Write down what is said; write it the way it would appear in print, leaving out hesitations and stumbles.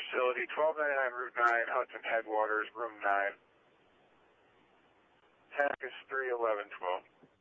facility, 1299 Route 9, Hudson Headwaters, room 9. TAC is 31112.